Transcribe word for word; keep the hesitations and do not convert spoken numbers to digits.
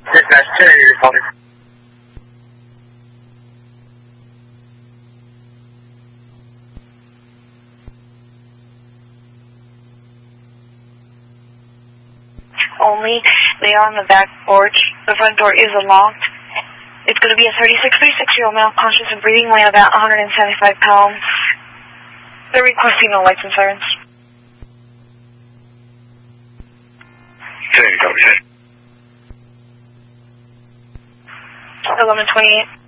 Dispatch ten eighty calling. Only. They are on the back porch. The front door is unlocked. It's going to be a thirty-six, thirty-six-year-old male, conscious and breathing, weighing about one hundred seventy-five pounds. They're requesting no lights and sirens. ten eighty, copy. eleven twenty-eight.